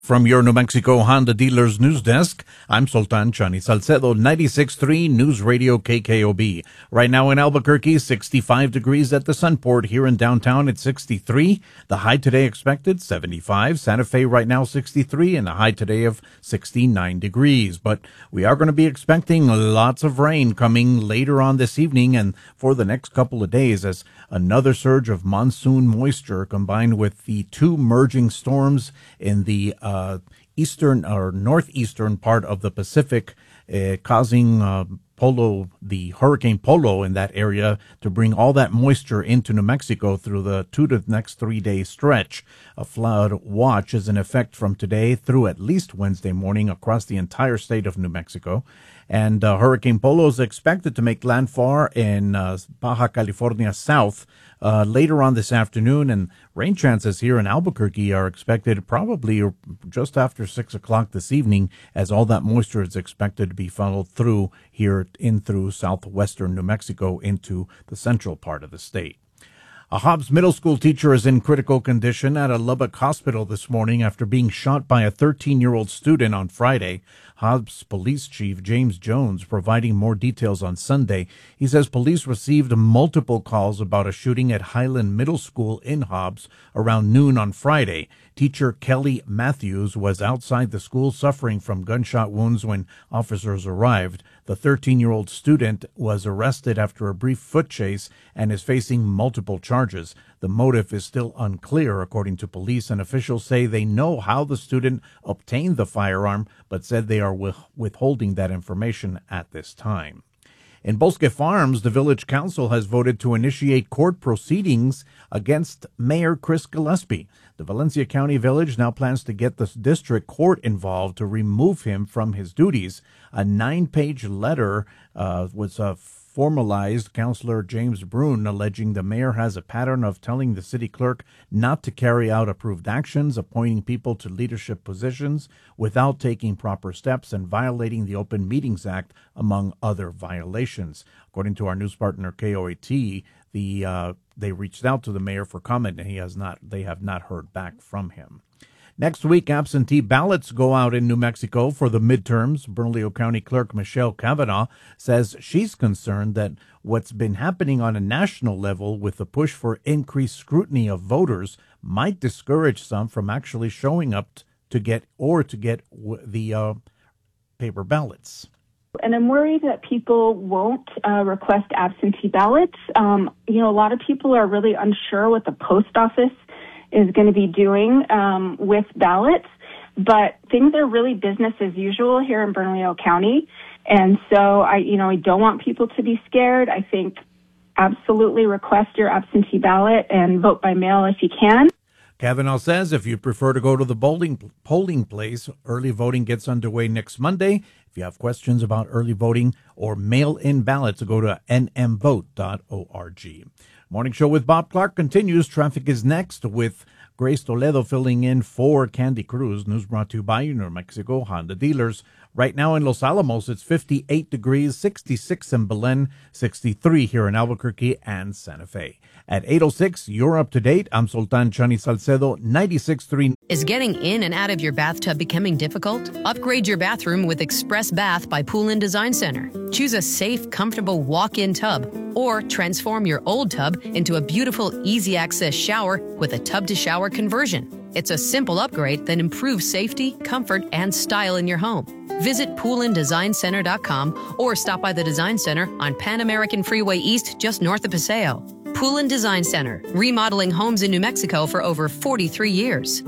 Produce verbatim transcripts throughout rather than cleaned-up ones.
From your New Mexico Honda Dealers News Desk, I'm Sultan Chani Salcedo, ninety-six point three News Radio K K O B. Right now in Albuquerque, sixty-five degrees at the Sunport. Here in downtown, it's sixty-three. The high today expected, seventy-five. Santa Fe right now, sixty-three, and a high today of sixty-nine degrees. But we are going to be expecting lots of rain coming later on this evening and for the next couple of days as another surge of monsoon moisture combined with the two merging storms in the uh, Uh, eastern or northeastern part of the Pacific, uh, causing uh, Polo, the Hurricane Polo in that area to bring all that moisture into New Mexico through the two to the next three day stretch. A flood watch is in effect from today through at least Wednesday morning across the entire state of New Mexico. And uh, Hurricane Polo is expected to make landfall in uh, Baja California South uh, later on this afternoon, and rain chances here in Albuquerque are expected probably just after six o'clock this evening, as all that moisture is expected to be funneled through here in through southwestern New Mexico into the central part of the state. A Hobbs Middle School teacher is in critical condition at a Lubbock hospital this morning after being shot by a thirteen-year-old student on Friday. Hobbs Police Chief James Jones providing more details on Sunday. He says police received multiple calls about a shooting at Highland Middle School in Hobbs around noon on Friday. Teacher Kelly Matthews was outside the school suffering from gunshot wounds when officers arrived. The thirteen-year-old student was arrested after a brief foot chase and is facing multiple charges. The motive is still unclear, according to police, and officials say they know how the student obtained the firearm, but said they are withholding that information at this time. In Bosque Farms, the village council has voted to initiate court proceedings against Mayor Chris Gillespie. The Valencia County Village now plans to get the district court involved to remove him from his duties. A nine-page letter uh, was uh, formalized Councilor James Brune, alleging the mayor has a pattern of telling the city clerk not to carry out approved actions, appointing people to leadership positions without taking proper steps, and violating the Open Meetings Act, among other violations. According to our news partner K O A T, the uh, they reached out to the mayor for comment, and he has not. They have not heard back from him. Next week, absentee ballots go out in New Mexico for the midterms. Bernalillo County Clerk Michelle Kavanaugh says she's concerned that what's been happening on a national level with the push for increased scrutiny of voters might discourage some from actually showing up to get or to get the uh, paper ballots. And I'm worried that people won't uh, request absentee ballots. Um, you know, a lot of people are really unsure what the post office is going to be doing um, with ballots, but things are really business as usual here in Bernalillo County. And so I, you know, I don't want people to be scared. I think absolutely request your absentee ballot and vote by mail if you can. Kavanaugh says if you prefer to go to the polling, polling place, early voting gets underway next Monday. If you have questions about early voting or mail-in ballots, go to n m vote dot org. Morning Show with Bob Clark continues. Traffic is next with Grace Toledo filling in for Candy Cruz. News brought to you by New Mexico Honda Dealers. Right now in Los Alamos, it's fifty-eight degrees, sixty-six in Belen, sixty-three here in Albuquerque and Santa Fe. At eight oh six, you're up to date. I'm Sultan Chani Salcedo, ninety-six point three. Is getting in and out of your bathtub becoming difficult? Upgrade your bathroom with Express Bath by Pool and Design Center. Choose a safe, comfortable walk-in tub or transform your old tub into a beautiful, easy-access shower with a tub-to-shower conversion. It's a simple upgrade that improves safety, comfort, and style in your home. Visit pool and design center dot com or stop by the Design Center on Pan American Freeway East just north of Paseo. Pool and Design Center, remodeling homes in New Mexico for over forty-three years.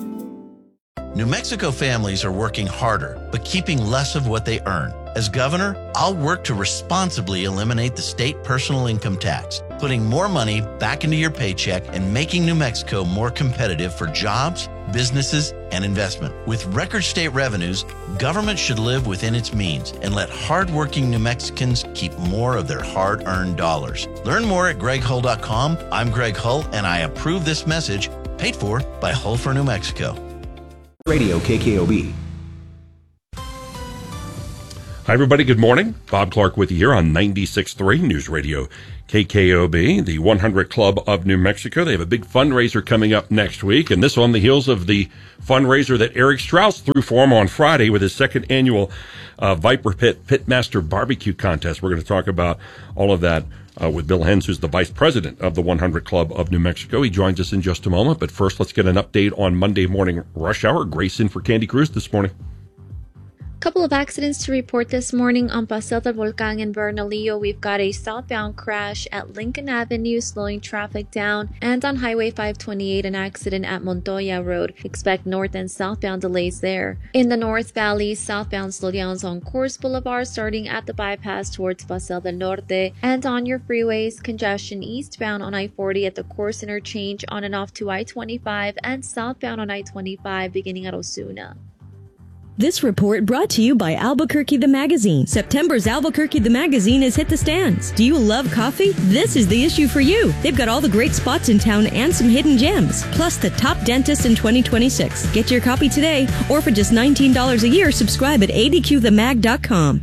New Mexico families are working harder, but keeping less of what they earn. As governor, I'll work to responsibly eliminate the state personal income tax, putting more money back into your paycheck and making New Mexico more competitive for jobs, businesses, and investment. With record state revenues, government should live within its means and let hardworking New Mexicans keep more of their hard-earned dollars. Learn more at greg hull dot com. I'm Greg Hull, and I approve this message, paid for by Hull for New Mexico. Radio K K O B. Hi, everybody. Good morning. Bob Clark with you here on ninety-six point three News Radio K K O B, the one hundred Club of New Mexico. They have a big fundraiser coming up next week, and this on the heels of the fundraiser that Eric Strauss threw for him on Friday with his second annual uh, Viper Pit Pitmaster Barbecue Contest. We're going to talk about all of that uh, with Bill Hens, who's the vice president of the one hundred Club of New Mexico. He joins us in just a moment, but first let's get an update on Monday morning rush hour. Grace in for Candy Cruz this morning. Couple of accidents to report this morning on Paseo del Volcán in Bernalillo. We've got a southbound crash at Lincoln Avenue, slowing traffic down, and on Highway five twenty-eight, an accident at Montoya Road. Expect north and southbound delays there. In the North Valley, southbound slowdowns on Coors Boulevard starting at the bypass towards Paseo del Norte, and on your freeways, congestion eastbound on I forty at the Coors interchange on and off to I twenty-five, and southbound on I twenty-five beginning at Osuna. This report brought to you by Albuquerque the Magazine. September's Albuquerque the Magazine has hit the stands. Do you love coffee? This is the issue for you. They've got all the great spots in town and some hidden gems, plus the top dentist in twenty twenty-six. Get your copy today, or for just nineteen dollars a year, subscribe at A D Q the mag dot com.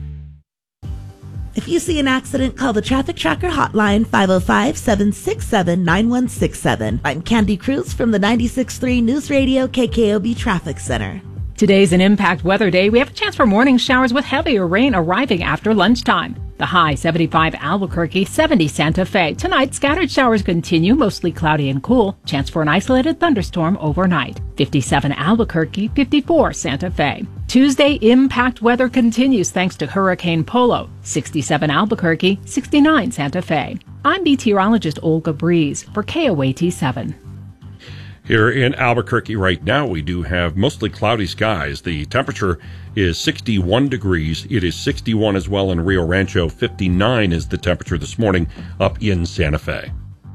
If you see an accident, call the Traffic Tracker hotline five oh five, seven six seven, nine one six seven. I'm Candy Cruz from the ninety-six point three News Radio K K O B Traffic Center. Today's an impact weather day. We have a chance for morning showers with heavier rain arriving after lunchtime. The high seventy-five Albuquerque, seventy Santa Fe. Tonight, scattered showers continue, mostly cloudy and cool. Chance for an isolated thunderstorm overnight. fifty-seven Albuquerque, fifty-four Santa Fe. Tuesday, impact weather continues thanks to Hurricane Polo. sixty-seven Albuquerque, sixty-nine Santa Fe. I'm meteorologist Olga Breeze for K O A T seven. Here in Albuquerque right now, we do have mostly cloudy skies. The temperature is sixty-one degrees. It is sixty-one as well in Rio Rancho. fifty-nine is the temperature this morning up in Santa Fe.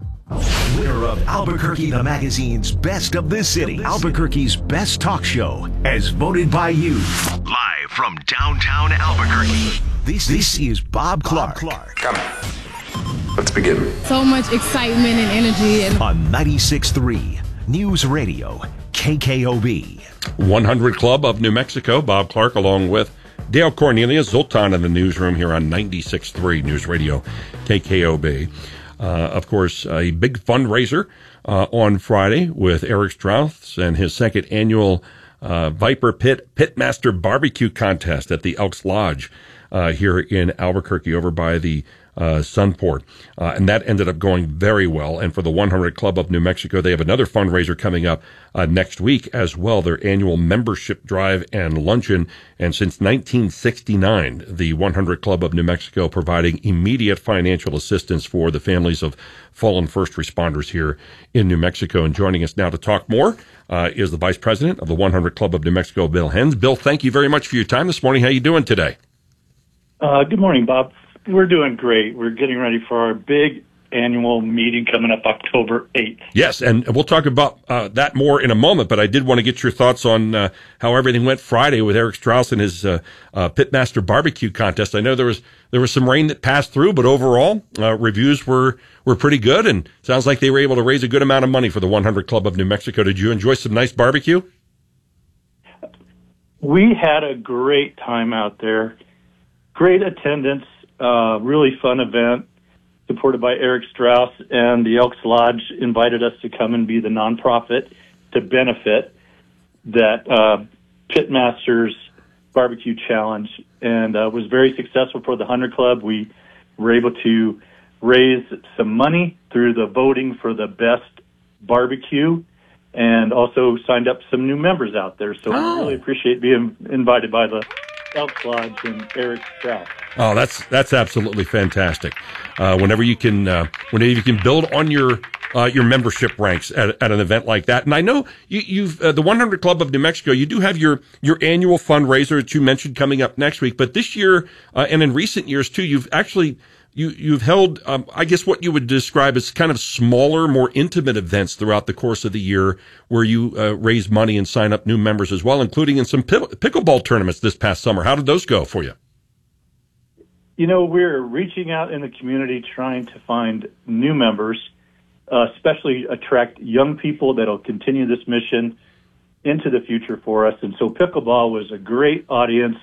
Winner of Albuquerque the Magazine's Best of the City, Albuquerque's best talk show, as voted by you. Live from downtown Albuquerque, this, this is Bob Clark. Bob Clark. Come on. Let's begin. So much excitement and energy. And- on ninety-six point three News Radio K K O B. one hundred Club of New Mexico, Bob Clark, along with Dale Cornelius, Zoltan in the newsroom here on ninety-six point three News Radio K K O B. Uh, of course, a big fundraiser uh, on Friday with Eric Strauss and his second annual uh, Viper Pit Pitmaster Barbecue Contest at the Elks Lodge uh, here in Albuquerque over by the Uh, Sunport, uh, and that ended up going very well. And for the one hundred Club of New Mexico, they have another fundraiser coming up uh, next week as well, their annual membership drive and luncheon. And since nineteen sixty-nine, the one hundred Club of New Mexico providing immediate financial assistance for the families of fallen first responders here in New Mexico. And joining us now to talk more uh, is the vice president of the one hundred Club of New Mexico, Bill Hens. Bill, thank you very much for your time this morning. How are you doing today? Uh, good morning, Bob. We're doing great. We're getting ready for our big annual meeting coming up October eighth. Yes, and we'll talk about uh, that more in a moment, but I did want to get your thoughts on uh, how everything went Friday with Eric Strauss and his uh, uh, Pitmaster Barbecue Contest. I know there was there was some rain that passed through, but overall, uh, reviews were, were pretty good, and sounds like they were able to raise a good amount of money for the one hundred Club of New Mexico. Did you enjoy some nice barbecue? We had a great time out there. Great attendance. Uh, really fun event supported by Eric Strauss, and the Elks Lodge invited us to come and be the nonprofit to benefit that uh, Pitmasters Barbecue Challenge, and uh, was very successful for the one hundred Club. We were able to raise some money through the voting for the best barbecue, and also signed up some new members out there. So oh. I really appreciate being invited by the Elks Lodge and Eric Strauss. Oh, that's that's absolutely fantastic. Uh, whenever you can, uh, whenever you can build on your uh, your membership ranks at, at an event like that, and I know you, you've uh, the one hundred Club of New Mexico. You do have your your annual fundraiser that you mentioned coming up next week, but this year uh, and in recent years too, you've actually you you've held, um, I guess, what you would describe as kind of smaller, more intimate events throughout the course of the year, where you uh, raise money and sign up new members as well, including in some pickleball tournaments this past summer. How did those go for you? You know, we're reaching out in the community trying to find new members, uh, especially attract young people that will continue this mission into the future for us. And so pickleball was a great audience.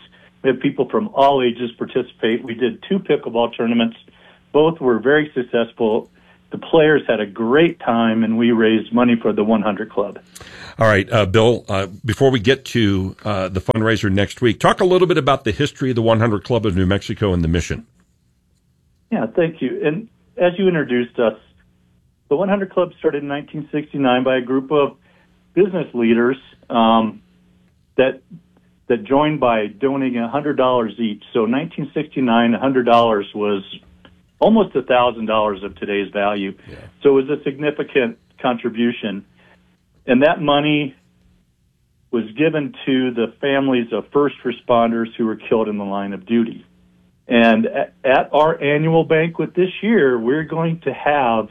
We have people from all ages participate. We did two pickleball tournaments. Both were very successful. The players had a great time, and we raised money for the one hundred Club. All right, uh, Bill, uh, before we get to uh, the fundraiser next week, talk a little bit about the history of the one hundred Club of New Mexico and the mission. Yeah, thank you. And as you introduced us, the one hundred Club started in nineteen sixty-nine by a group of business leaders um, that that joined by donating one hundred dollars each. So nineteen sixty-nine, one hundred dollars was almost one thousand dollars of today's value. Yeah. So it was a significant contribution. And that money was given to the families of first responders who were killed in the line of duty. And at, at our annual banquet this year, we're going to have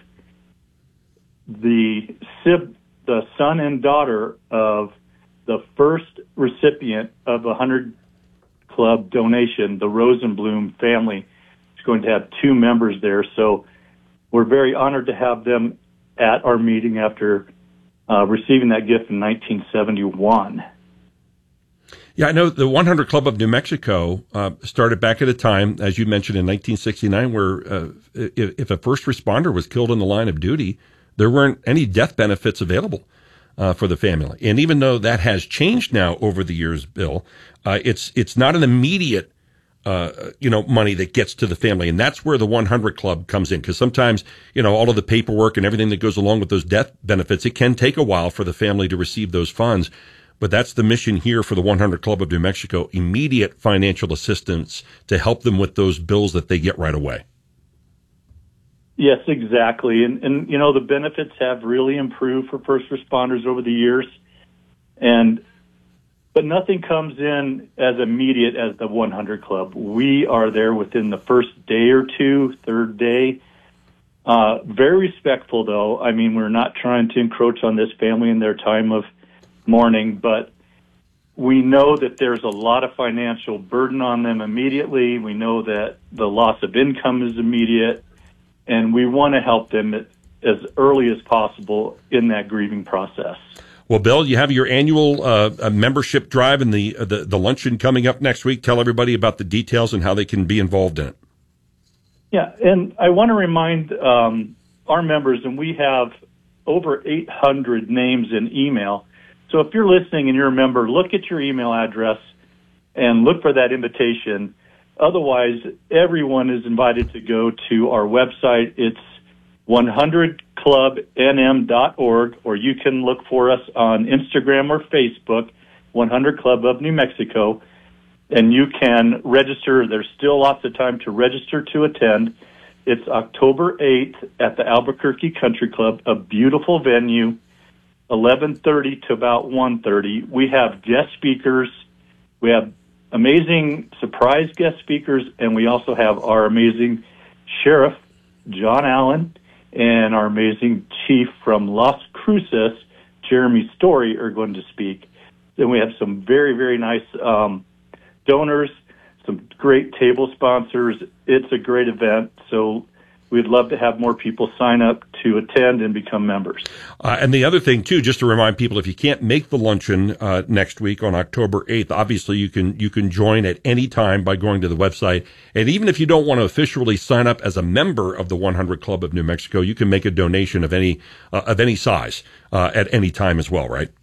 the the son and daughter of the first recipient of a one hundred Club donation, the Rosenblum family, is going to have two members there. So we're very honored to have them at our meeting after uh, receiving that gift in nineteen seventy-one. Yeah, I know the one hundred Club of New Mexico uh, started back at a time, as you mentioned, in nineteen sixty-nine, where uh, if, if a first responder was killed in the line of duty, there weren't any death benefits available uh, for the family. And even though that has changed now over the years, Bill, uh, it's it's not an immediate uh, you know money that gets to the family, and that's where the one hundred Club comes in. Because sometimes, you know, all of the paperwork and everything that goes along with those death benefits, it can take a while for the family to receive those funds. But that's the mission here for the one hundred Club of New Mexico, immediate financial assistance to help them with those bills that they get right away. Yes, exactly. And, and you know, the benefits have really improved for first responders over the years. And but nothing comes in as immediate as the one hundred Club. We are there within the first day or two, third day. Uh, very respectful, though. I mean, we're not trying to encroach on this family in their time of morning, but we know that there's a lot of financial burden on them immediately. We know that the loss of income is immediate, and we want to help them as early as possible in that grieving process. Well, Bill, you have your annual uh, membership drive and the, uh, the the luncheon coming up next week. Tell everybody about the details and how they can be involved in it. Yeah, and I want to remind um, our members, and we have over eight hundred names in email. So if you're listening and you're a member, look at your email address and look for that invitation. Otherwise, everyone is invited to go to our website. It's one hundred club n m dot org, or you can look for us on Instagram or Facebook, one hundred Club of New Mexico, and you can register. There's still lots of time to register to attend. It's October eighth at the Albuquerque Country Club, a beautiful venue, eleven thirty to about one thirty. We have guest speakers. We have amazing surprise guest speakers, and we also have our amazing Sheriff, John Allen, and our amazing Chief from Las Cruces, Jeremy Story, are going to speak. Then we have some very, very nice um, donors, some great table sponsors. It's a great event, so we'd love to have more people sign up to attend and become members. Uh, and the other thing, too, just to remind people, if you can't make the luncheon uh, next week on October eighth, obviously you can you can join at any time by going to the website. And even if you don't want to officially sign up as a member of the one hundred Club of New Mexico, you can make a donation of any uh, of any size uh, at any time as well, right?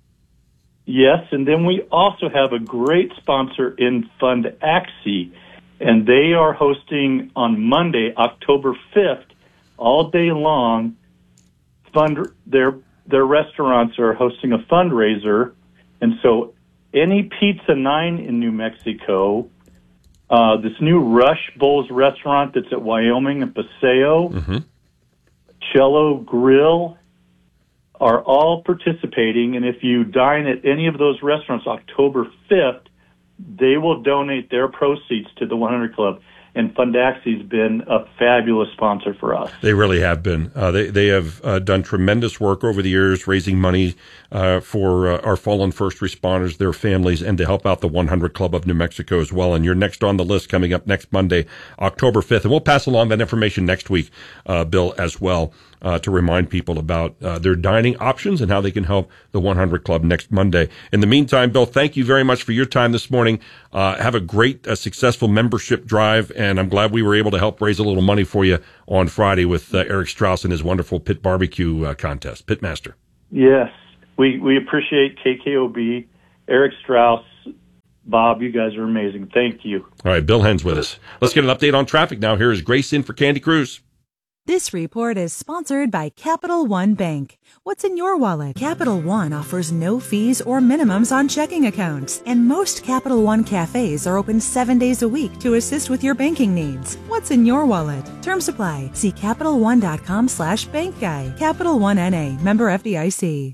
Yes, and then we also have a great sponsor in Fund Axie. And they are hosting on Monday, October fifth, all day long. Fund their their restaurants are hosting a fundraiser, and so any Pizza Nine in New Mexico, uh, this new Rush Bowls restaurant that's at Wyoming and Paseo, mm-hmm. Cello Grill, are all participating. And if you dine at any of those restaurants October fifth, they will donate their proceeds to the one hundred Club, and Fund Axie's been a fabulous sponsor for us. They really have been. Uh, they they have uh, done tremendous work over the years, raising money uh, for uh, our fallen first responders, their families, and to help out the one hundred Club of New Mexico as well. And you're next on the list coming up next Monday, October fifth, and we'll pass along that information next week, uh, Bill, as well. uh, to remind people about uh, their dining options and how they can help the one hundred Club next Monday. In the meantime, Bill, thank you very much for your time this morning. Uh, have a great, uh, successful membership drive, and I'm glad we were able to help raise a little money for you on Friday with uh, Eric Strauss and his wonderful pit barbecue uh, contest. Pitmaster. Yes, we, we appreciate K K O B, Eric Strauss, Bob, you guys are amazing. Thank you. All right, Bill Hens with us. Let's get an update on traffic now. Here is Grace in for Candy Cruz. This report is sponsored by Capital One Bank. What's in your wallet? Capital One offers no fees or minimums on checking accounts, and most Capital One cafes are open seven days a week to assist with your banking needs. What's in your wallet? Terms apply. See CapitalOne.com slash bank guy. Capital One N A, member F D I C.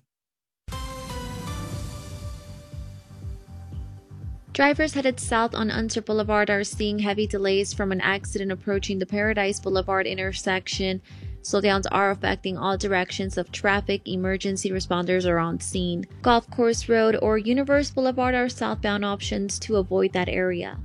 Drivers headed south on Unser Boulevard are seeing heavy delays from an accident approaching the Paradise Boulevard intersection. Slowdowns are affecting all directions of traffic. Emergency responders are on scene. Golf Course Road or Universe Boulevard are southbound options to avoid that area.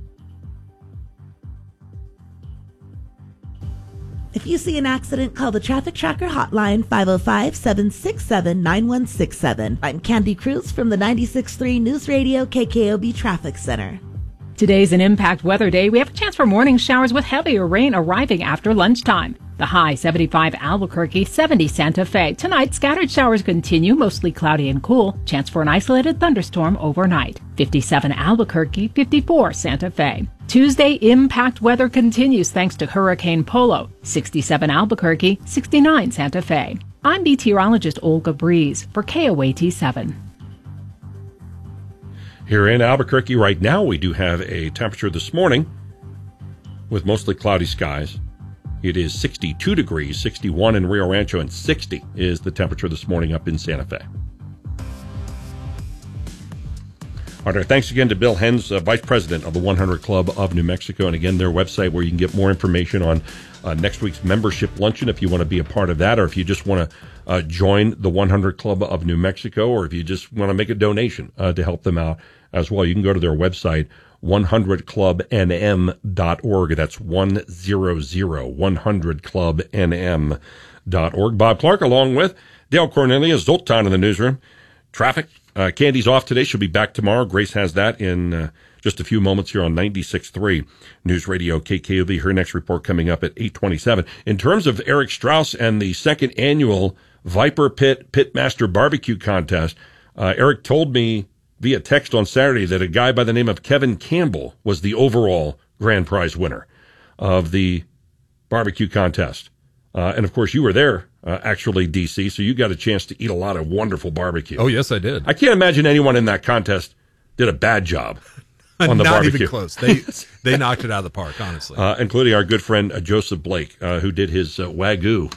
If you see an accident, call the Traffic Tracker hotline five oh five, seven six seven, nine one six seven. I'm Candy Cruz from the ninety-six point three News Radio K K O B Traffic Center. Today's an impact weather day. We have a chance for morning showers with heavier rain arriving after lunchtime. The high seventy-five Albuquerque, seventy Santa Fe. Tonight, scattered showers continue, mostly cloudy and cool. Chance for an isolated thunderstorm overnight. fifty-seven Albuquerque, fifty-four Santa Fe. Tuesday, impact weather continues thanks to Hurricane Polo. sixty-seven Albuquerque, sixty-nine Santa Fe. I'm meteorologist Olga Breeze for K O A T seven. Here in Albuquerque right now, we do have a temperature this morning with mostly cloudy skies. It is sixty-two degrees, sixty-one in Rio Rancho, and sixty is the temperature this morning up in Santa Fe. All right, thanks again to Bill Hens, uh, Vice President of the one hundred Club of New Mexico. And again, their website where you can get more information on uh, next week's membership luncheon if you want to be a part of that, or if you just want to uh, join the one hundred Club of New Mexico, or if you just want to make a donation uh, to help them out as well. You can go to their website, one hundred club n m dot org. That's one hundred, one hundred club n m dot org. Bob Clark along with Dale Cornelius, Zoltan in the newsroom. Traffic. Uh, Candy's off today. She'll be back tomorrow. Grace has that in uh, just a few moments here on ninety-six point three News Radio K K O B. Her next report coming up at eight twenty-seven. In terms of Eric Strauss and the second annual Viper Pit Pitmaster Barbecue Contest, uh, Eric told me via text on Saturday that a guy by the name of Kevin Campbell was the overall grand prize winner of the barbecue contest. Uh, and, of course, you were there, uh, actually, D C, so you got a chance to eat a lot of wonderful barbecue. Oh, yes, I did. I can't imagine anyone in that contest did a bad job on the Not barbecue. Not even close. They they knocked it out of the park, honestly. Uh, including our good friend uh, Joseph Blake, uh, who did his uh, Wagyu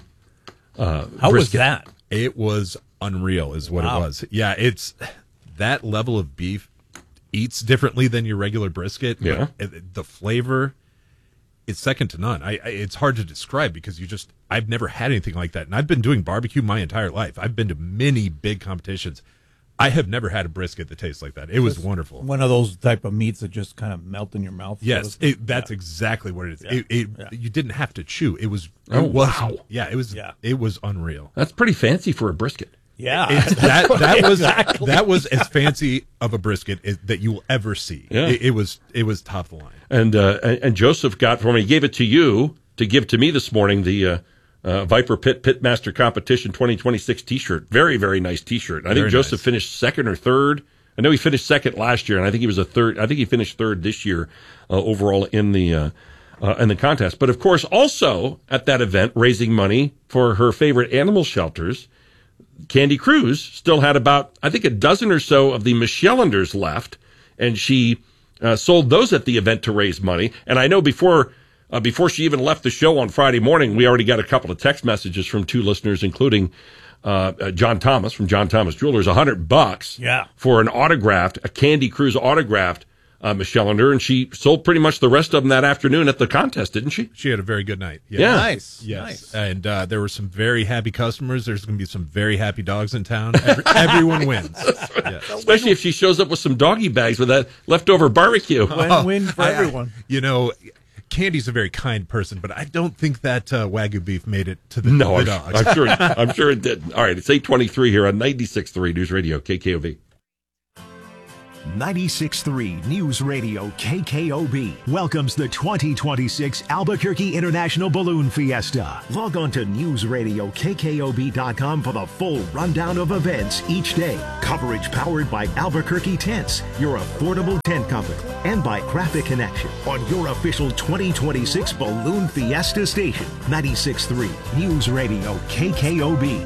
uh, How brisket. was that? It was unreal is what Wow. it was. Yeah, it's that level of beef eats differently than your regular brisket. Yeah. But the flavor, it's second to none. I, I it's hard to describe because you just I've never had anything like that. And I've been doing barbecue my entire life. I've been to many big competitions. I have never had a brisket that tastes like that. It was It's wonderful. One of those type of meats that just kind of melt in your mouth. Yes, it, that's yeah. exactly what it is. Yeah. It, it, Yeah. You didn't have to chew. It was. Oh, it was, wow. Yeah, it was. Yeah. It was unreal. That's pretty fancy for a brisket. Yeah, It's, that that was Exactly. that was as fancy of a brisket as, that you will ever see. Yeah. It, it was it was top of the line. And uh, and Joseph got for me, he gave it to you to give to me this morning, the uh, uh, Viper Pit Pitmaster Competition twenty twenty-six T-shirt. Very, very nice T-shirt. I think Very Joseph nice. finished second or third. I know he finished second last year, and I think he was a third. I think he finished third this year uh, overall in the uh, uh, in the contest. But of course, also at that event, raising money for her favorite animal shelters. Candy Cruz still had about, I think, a dozen or so of the Michelanders left, and she uh, sold those at the event to raise money. And I know before uh, before she even left the show on Friday morning, we already got a couple of text messages from two listeners, including uh, uh, John Thomas from John Thomas Jewelers, a hundred bucks Yeah. for an autographed, a Candy Cruz autographed uh, Michelander, and she sold pretty much the rest of them that afternoon at the contest, didn't she? She had a very good night. Yeah. Yeah. Nice. Yes. Nice. And uh, there were some very happy customers. There's going to be some very happy dogs in town. Every, everyone wins. Yes. Especially if she shows up with some doggy bags with that leftover barbecue. Win-win for I- I- everyone. you know, Candy's a very kind person, but I don't think that uh, Wagyu beef made it to the, no, the I'm, dogs. I'm sure. I'm sure it did. All right, it's eight twenty-three here on ninety-six point three News Radio K K O B. ninety-six point three News Radio K K O B welcomes the twenty twenty-six Albuquerque International Balloon Fiesta. Log on to news radio K K O B dot com for the full rundown of events each day. Coverage powered by Albuquerque Tents, your affordable tent company, and by Graphic Connection on your official twenty twenty-six Balloon Fiesta station. ninety-six point three News Radio K K O B.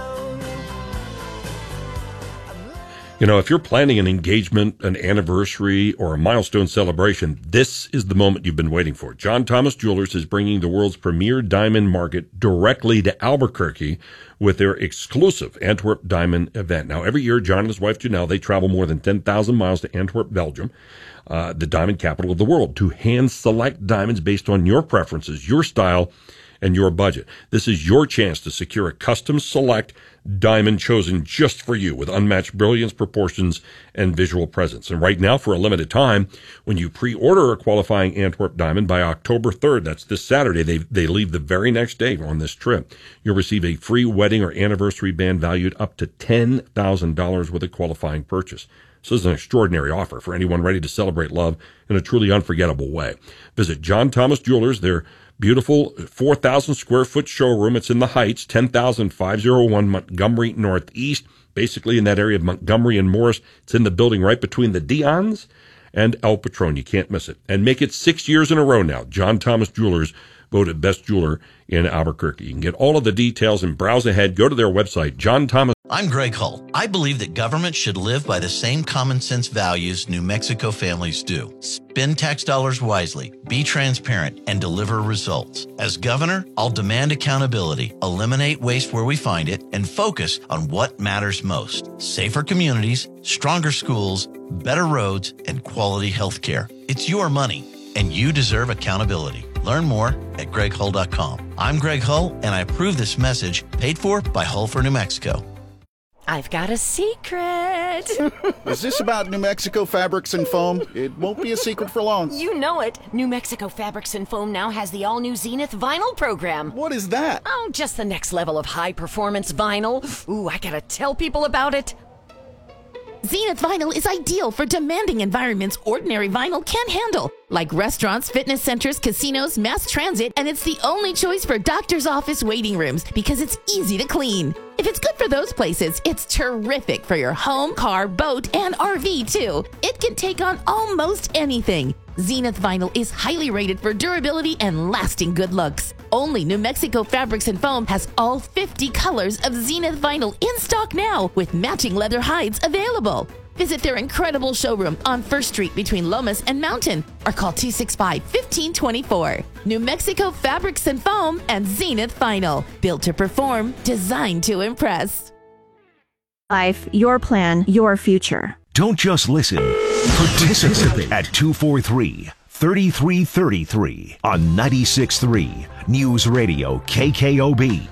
You know, if you're planning an engagement, an anniversary, or a milestone celebration, this is the moment you've been waiting for. John Thomas Jewelers is bringing the world's premier diamond market directly to Albuquerque with their exclusive Antwerp Diamond event. Now, every year, John and his wife Janelle, they travel more than ten thousand miles to Antwerp, Belgium, uh, the diamond capital of the world, to hand-select diamonds based on your preferences, your style, and your budget. This is your chance to secure a custom select diamond chosen just for you with unmatched brilliance, proportions, and visual presence. And right now, for a limited time, when you pre-order a qualifying Antwerp diamond by October third, that's this Saturday, they they leave the very next day on this trip, you'll receive a free wedding or anniversary band valued up to ten thousand dollars with a qualifying purchase. So this is an extraordinary offer for anyone ready to celebrate love in a truly unforgettable way. Visit John Thomas Jewelers, their beautiful four thousand square foot showroom. It's in the Heights, ten thousand five oh one Montgomery Northeast, basically in that area of Montgomery and Morris. It's in the building right between the Dion's and El Patron. You can't miss it. And make it six years in a row now. John Thomas Jewelers voted best jeweler in Albuquerque. You can get all of the details and browse ahead. Go to their website, John Thomas. I'm Greg Hull. I believe that government should live by the same common sense values New Mexico families do. Spend tax dollars wisely, be transparent, and deliver results. As governor, I'll demand accountability, eliminate waste where we find it, and focus on what matters most. Safer communities, stronger schools, better roads, and quality health care. It's your money, and you deserve accountability. Learn more at greg hull dot com. I'm Greg Hull, and I approve this message paid for by Hull for New Mexico. I've got a secret. Is this about New Mexico Fabrics and Foam? It won't be a secret for long. You know it. New Mexico Fabrics and Foam now has the all-new Zenith vinyl program. What is that? Oh, just the next level of high-performance vinyl. Ooh, I gotta tell people about it. Zenith Vinyl is ideal for demanding environments ordinary vinyl can't handle, like restaurants, fitness centers, casinos, mass transit, and it's the only choice for doctor's office waiting rooms because it's easy to clean. If it's good for those places, it's terrific for your home, car, boat, and R V too. It can take on almost anything. Zenith Vinyl is highly rated for durability and lasting good looks. Only New Mexico Fabrics and Foam has all fifty colors of Zenith Vinyl in stock now with matching leather hides available. Visit their incredible showroom on First Street between Lomas and Mountain or call two six five, one five two four. New Mexico Fabrics and Foam and Zenith Vinyl. Built to perform, designed to impress. Life, your plan, your future. Don't just listen. Participate at two four three, three three three three on ninety-six point three News Radio K K O B.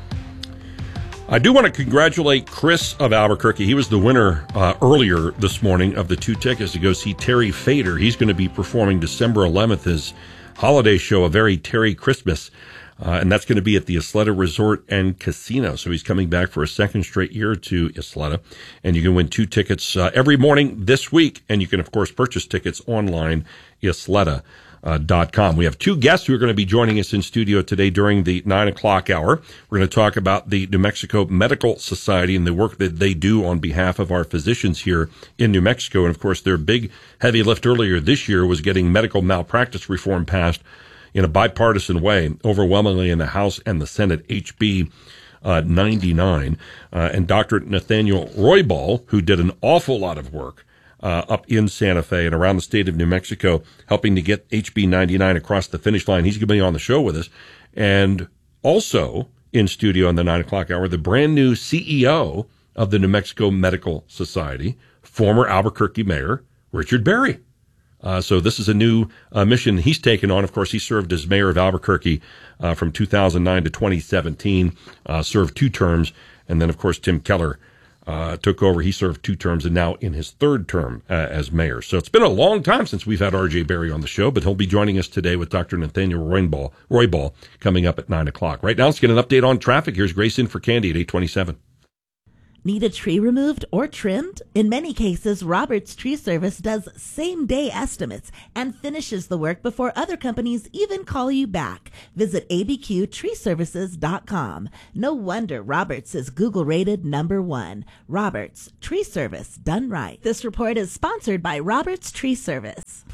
I do want to congratulate Chris of Albuquerque. He was the winner uh, earlier this morning of the two tickets to go see Terry Fader. He's going to be performing December eleventh, his holiday show, A Very Terry Christmas. Uh, and that's going to be at the Isleta Resort and Casino. So he's coming back for a second straight year to Isleta. And you can win two tickets uh, every morning this week. And you can, of course, purchase tickets online, isleta dot com. We have two guests who are going to be joining us in studio today during the nine o'clock hour. We're going to talk about the New Mexico Medical Society and the work that they do on behalf of our physicians here in New Mexico. And, of course, their big heavy lift earlier this year was getting medical malpractice reform passed in a bipartisan way, overwhelmingly in the House and the Senate, H B uh, ninety-nine. Uh, and Doctor Nathaniel Roybal, who did an awful lot of work uh, up in Santa Fe and around the state of New Mexico, helping to get H B ninety-nine across the finish line. He's going to be on the show with us. And also in studio in the nine o'clock hour, the brand new C E O of the New Mexico Medical Society, former Albuquerque Mayor Richard Berry. Uh, so this is a new uh, mission he's taken on. Of course, he served as mayor of Albuquerque uh, from two thousand nine to twenty seventeen, uh, served two terms. And then, of course, Tim Keller uh, took over. He served two terms and now in his third term uh, as mayor. So it's been a long time since we've had R J Berry on the show, but he'll be joining us today with Doctor Nathaniel Roybal, Roybal coming up at nine o'clock. Right now, let's get an update on traffic. Here's Grace in for Candy at eight twenty-seven. Need a tree removed or trimmed? In many cases, Roberts Tree Service does same-day estimates and finishes the work before other companies even call you back. Visit a b q tree services dot com. No wonder Roberts is Google-rated number one. Roberts Tree Service, done right. This report is sponsored by Roberts Tree Service.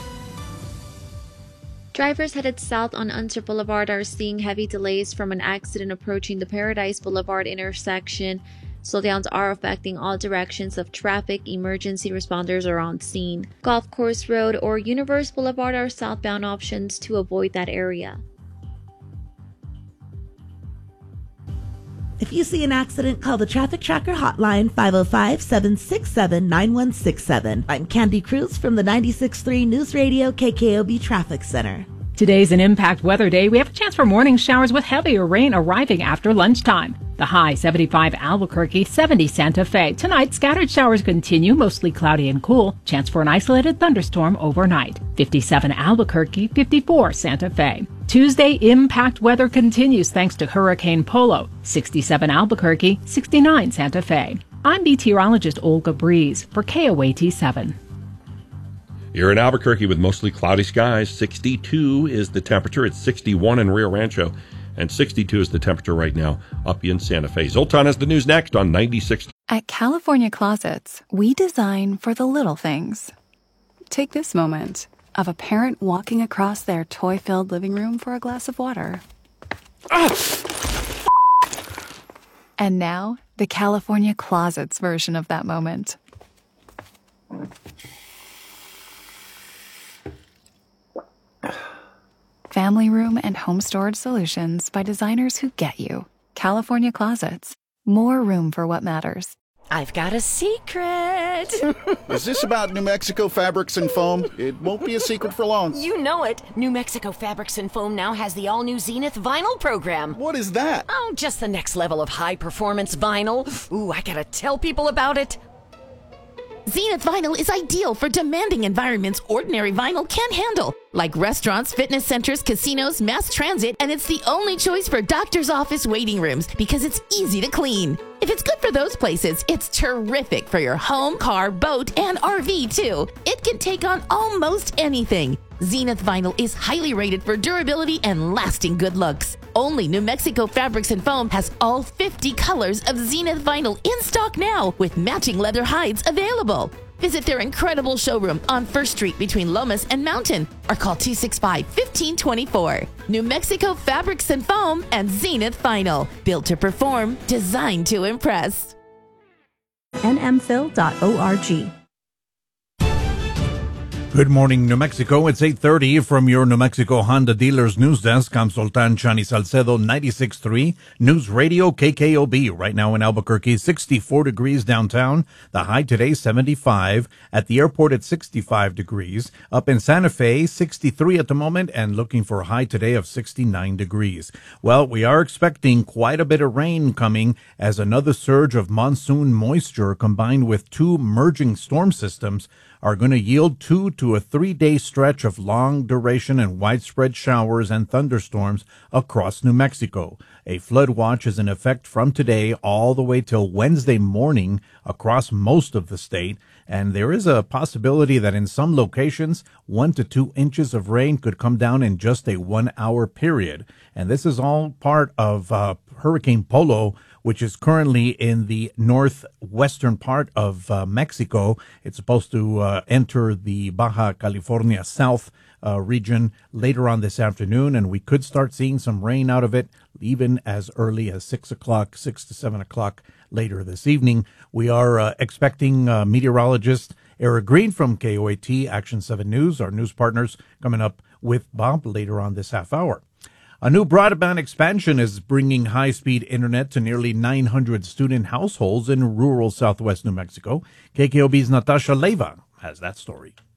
Drivers headed south on Unser Boulevard are seeing heavy delays from an accident approaching the Paradise Boulevard intersection. Slowdowns are affecting all directions of traffic. Emergency responders are on scene. Golf Course Road or Universe Boulevard are southbound options to avoid that area. If you see an accident, call the Traffic Tracker hotline five oh five, seven six seven, nine one six seven. I'm Candy Cruz from the ninety-six point three News Radio K K O B Traffic Center. Today's an impact weather day. We have a chance for morning showers with heavier rain arriving after lunchtime. The high seventy-five Albuquerque, seventy Santa Fe. Tonight, scattered showers continue, mostly cloudy and cool. Chance for an isolated thunderstorm overnight. fifty-seven Albuquerque, fifty-four Santa Fe. Tuesday, impact weather continues thanks to Hurricane Polo. sixty-seven Albuquerque, sixty-nine Santa Fe. I'm meteorologist Olga Breeze for K O A T seven. Here in Albuquerque with mostly cloudy skies, sixty-two is the temperature. It's sixty-one in Rio Rancho, and sixty-two is the temperature right now up in Santa Fe. Zoltan has the news next on ninety-six. At California Closets, we design for the little things. Take this moment of a parent walking across their toy-filled living room for a glass of water. And now, the California Closets version of that moment. Family room and home storage solutions by designers who get you. California Closets. More room for what matters. I've got a secret. Is this about New Mexico Fabrics and Foam? It won't be a secret for long. You know it. New Mexico Fabrics and Foam now has the all-new Zenith vinyl program. What is that? Oh, just the next level of high-performance vinyl. Ooh, I gotta tell people about it. Zenith Vinyl is ideal for demanding environments ordinary vinyl can't handle, like restaurants, fitness centers, casinos, mass transit, and it's the only choice for doctor's office waiting rooms because it's easy to clean. If it's good for those places, it's terrific for your home, car, boat, and R V too. It can take on almost anything. Zenith Vinyl is highly rated for durability and lasting good looks. Only New Mexico Fabrics and Foam has all fifty colors of Zenith Vinyl in stock now with matching leather hides available. Visit their incredible showroom on First Street between Lomas and Mountain or call two six five, one five two four. New Mexico Fabrics and Foam and Zenith Vinyl. Built to perform, designed to impress. N M phil dot org. Good morning, New Mexico. It's eight thirty from your New Mexico Honda Dealers News Desk. I'm Sultan Chani Salcedo, ninety-six point three News Radio K K O B. Right now in Albuquerque, sixty-four degrees downtown. The high today, seventy-five. At the airport, it's sixty-five degrees. Up in Santa Fe, sixty-three at the moment, and looking for a high today of sixty-nine degrees. Well, we are expecting quite a bit of rain coming as another surge of monsoon moisture combined with two merging storm systems are going to yield two to a three-day stretch of long duration and widespread showers and thunderstorms across New Mexico. A flood watch is in effect from today all the way till Wednesday morning across most of the state, and there is a possibility that in some locations, one to two inches of rain could come down in just a one-hour period. And this is all part of uh, Hurricane Polo, which is currently in the northwestern part of uh, Mexico. It's supposed to uh, enter the Baja California South uh, region later on this afternoon, and we could start seeing some rain out of it even as early as six o'clock, six to seven o'clock later this evening. We are uh, expecting uh, meteorologist Eric Green from K O A T Action seven News, our news partners, coming up with Bob later on this half hour. A new broadband expansion is bringing high-speed internet to nearly nine hundred student households in rural southwest New Mexico. K K O B's Natasha Leyva has that story.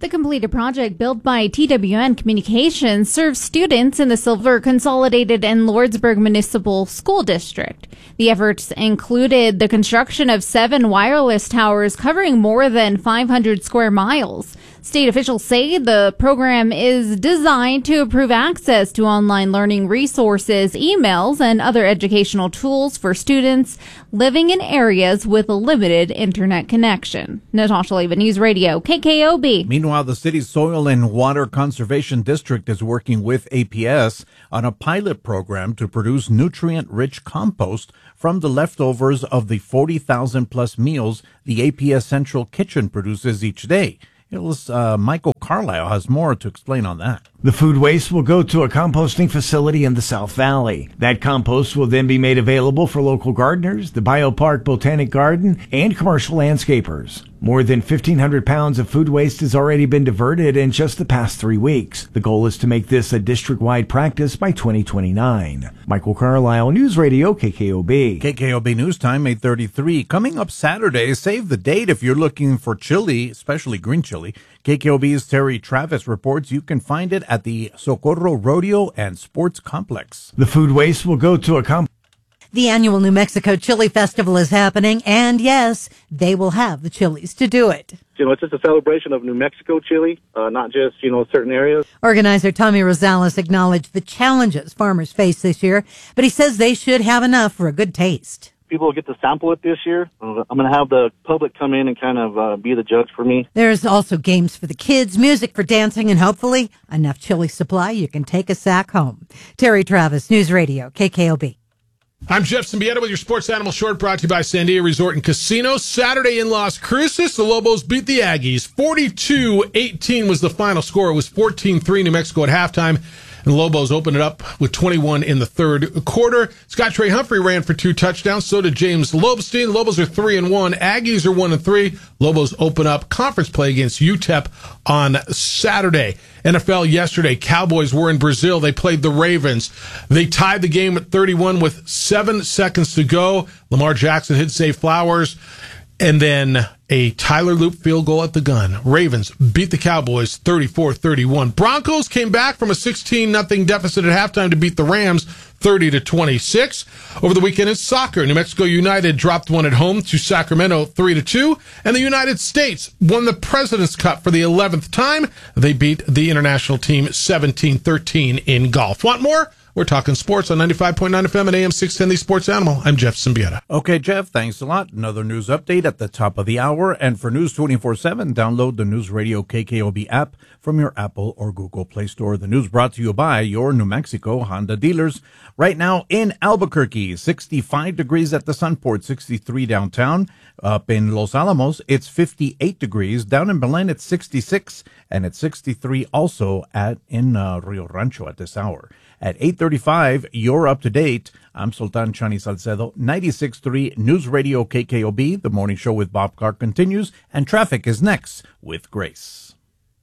The completed project, built by T W N Communications, serves students in the Silver, Consolidated, and Lordsburg Municipal School District. The efforts included the construction of seven wireless towers covering more than five hundred square miles. State officials say the program is designed to improve access to online learning resources, emails, and other educational tools for students living in areas with a limited internet connection. Natasha Leva, News Radio, K K O B. Meanwhile, the city's Soil and Water Conservation District is working with A P S on a pilot program to produce nutrient-rich compost from the leftovers of the forty thousand plus meals the A P S Central Kitchen produces each day. Uh, Michael Carlisle has more to explain on that. The food waste will go to a composting facility in the South Valley. That compost will then be made available for local gardeners, the Biopark Botanic Garden, and commercial landscapers. More than fifteen hundred pounds of food waste has already been diverted in just the past three weeks. The goal is to make this a district-wide practice by twenty twenty-nine. Michael Carlisle, News Radio, K K O B. K K O B News Time, eight thirty-three. Coming up Saturday, save the date if you're looking for chili, especially green chili. K K O B's Terry Travis reports you can find it at the Socorro Rodeo and Sports Complex. The food waste will go to a comp. The annual New Mexico Chili Festival is happening, and yes, they will have the chilies to do it. You know, it's just a celebration of New Mexico chili, uh, not just, you know, certain areas. Organizer Tommy Rosales acknowledged the challenges farmers face this year, but he says they should have enough for a good taste. People will get to sample it this year. I'm going to have the public come in and kind of uh, be the judge for me. There's also games for the kids, music for dancing, and hopefully enough chili supply you can take a sack home. Terry Travis, News Radio, K K O B. I'm Jeff Symbieta with your Sports Animal Short, brought to you by Sandia Resort and Casino. Saturday in Las Cruces, the Lobos beat the Aggies. forty-two eighteen was the final score. It was fourteen three New Mexico at halftime. And the Lobos opened it up with twenty-one in the third quarter. Scott Trey Humphrey ran for two touchdowns. So did James Lobstein. Lobos are three and one. Aggies are one and three. Lobos open up conference play against U T E P on Saturday. N F L yesterday. Cowboys were in Brazil. They played the Ravens. They tied the game at thirty-one with seven seconds to go. Lamar Jackson hit Zay Flowers. And then a Tyler Loop field goal at the gun. Ravens beat the Cowboys thirty-four thirty-one. Broncos came back from a sixteen nothing deficit at halftime to beat the Rams thirty to twenty-six. Over the weekend in soccer, New Mexico United dropped one at home to Sacramento three to two. And the United States won the President's Cup for the eleventh time. They beat the international team seventeen thirteen in golf. Want more? We're talking sports on ninety-five point nine F M and A M six ten, the Sports Animal. I'm Jeff Symbieta. Okay, Jeff, thanks a lot. Another news update at the top of the hour. And for News twenty-four seven, download the News Radio K K O B app from your Apple or Google Play Store. The news brought to you by your New Mexico Honda dealers. Right now in Albuquerque, sixty-five degrees at the Sunport, sixty-three downtown. Up in Los Alamos, it's fifty-eight degrees. Down in Belen, it's sixty-six, and it's sixty-three also at in uh, Rio Rancho at this hour. At eight thirty-five, you're up to date. I'm Sultan Chani Salcedo, ninety-six point three News Radio K K O B. The morning show with Bob Clark continues, and traffic is next with Grace.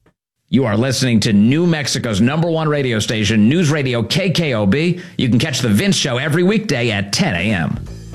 You are listening to New Mexico's number one radio station, News Radio K K O B. You can catch the Vince Show every weekday at ten a.m.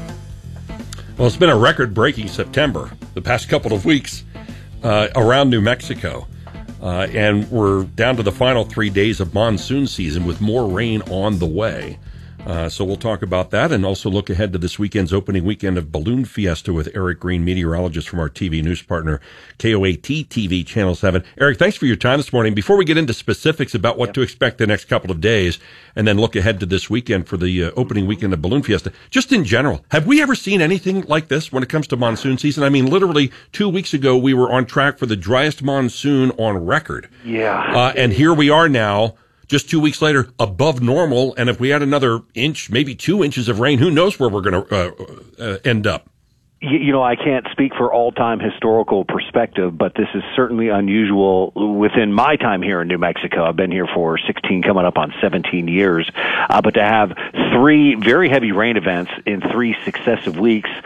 Well, it's been a record-breaking September the past couple of weeks uh, around New Mexico. Uh, and we're down to the final three days of monsoon season with more rain on the way. Uh, so we'll talk about that and also look ahead to this weekend's opening weekend of Balloon Fiesta with Eric Green, meteorologist from our T V news partner, K O A T T V Channel seven. Eric, thanks for your time this morning. Before we get into specifics about what yep. to expect the next couple of days and then look ahead to this weekend for the uh, opening weekend of Balloon Fiesta, just in general, have we ever seen anything like this when it comes to monsoon season? I mean, literally two weeks ago, we were on track for the driest monsoon on record. Yeah. Uh, and here we are now, just two weeks later, above normal, and if we had another inch, maybe two inches of rain, who knows where we're going to uh, uh, end up? You, you know, I can't speak for all-time historical perspective, but this is certainly unusual within my time here in New Mexico. I've been here for sixteen, coming up on seventeen years. Uh, but to have three very heavy rain events in three successive weeks,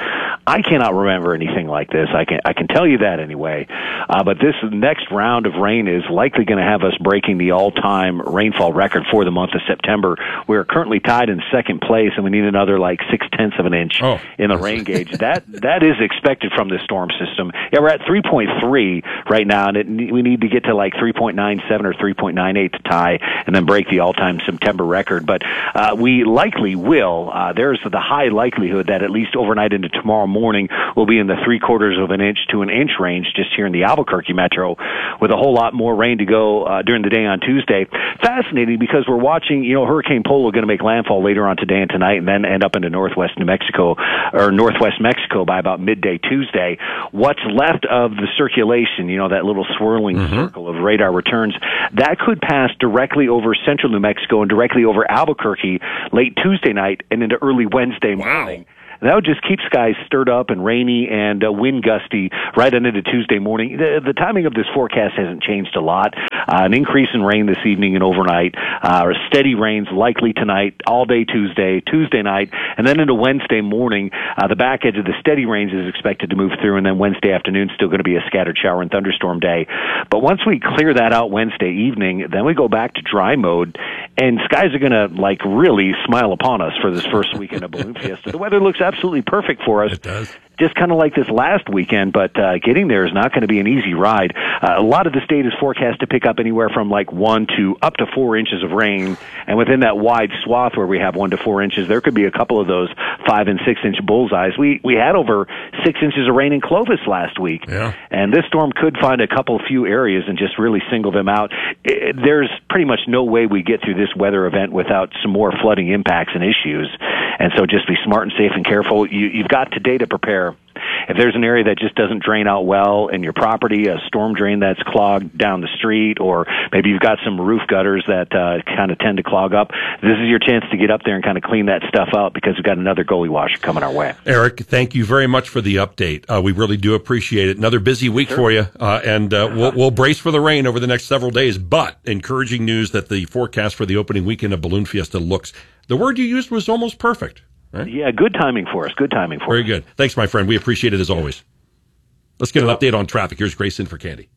I cannot remember anything like this. I can I can tell you that anyway. Uh, but this next round of rain is likely going to have us breaking the all-time rainfall record for the month of September. We're currently tied in second place, and we need another like six tenths of an inch oh, in the rain gauge. That that is expected from this storm system. Yeah, we're at three point three right now, and it, we need to get to like three point nine seven or three point nine eight to tie, and then break the all-time September record. But uh, we likely will. Uh, there's the high likelihood that at least overnight into tomorrow morning we'll be in the three quarters of an inch to an inch range just here in the Albuquerque metro, with a whole lot more rain to go uh, during the day on Tuesday. Fascinating, because we're watching, you know, Hurricane Polo going to make landfall later on today and tonight, and then end up into northwest New Mexico or northwest Mexico by about midday Tuesday. What's left of the circulation, you know, that little swirling mm-hmm. circle of radar returns, that could pass directly over central New Mexico and directly over Albuquerque late Tuesday night and into early Wednesday morning. Wow. That would just keep skies stirred up and rainy and uh, wind gusty right into Tuesday morning. The, the timing of this forecast hasn't changed a lot. Uh, an increase in rain this evening and overnight. Uh, steady rains likely tonight, all day Tuesday, Tuesday night, and then into Wednesday morning. Uh, the back edge of the steady rains is expected to move through, and then Wednesday afternoon still going to be a scattered shower and thunderstorm day. But once we clear that out Wednesday evening, then we go back to dry mode, and skies are going to like really smile upon us for this first weekend of Balloon Fiesta. The weather looks absolutely perfect for us. It does. Just kind of like this last weekend, but uh, getting there is not going to be an easy ride. Uh, a lot of the state is forecast to pick up anywhere from like one to up to four inches of rain, and within that wide swath where we have one to four inches, there could be a couple of those five and six inch bullseyes. We we had over six inches of rain in Clovis last week, yeah. and this storm could find a couple few areas and just really single them out. It, there's pretty much no way we get through this weather event without some more flooding impacts and issues, and so just be smart and safe and careful. You, you've got today to prepare. If there's an area that just doesn't drain out well in your property, a storm drain that's clogged down the street, or maybe you've got some roof gutters that uh, kind of tend to clog up, this is your chance to get up there and kind of clean that stuff out, because we've got another gully wash coming our way. Eric, thank you very much for the update. Uh, we really do appreciate it. Another busy week sure. for you, uh, and uh, we'll, we'll brace for the rain over the next several days, but encouraging news that the forecast for the opening weekend of Balloon Fiesta looks, the word you used was almost perfect. Right? Yeah, good timing for us. Good timing for Very us. Very good. Thanks, my friend. We appreciate it as always. Let's get an update on traffic. Here's Grace in for Candy.